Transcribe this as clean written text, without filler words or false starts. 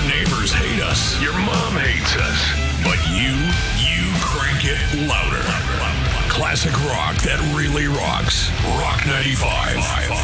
neighbors hate us. Your mom hates us. But you crank it louder. Classic rock that really rocks. Rock 95.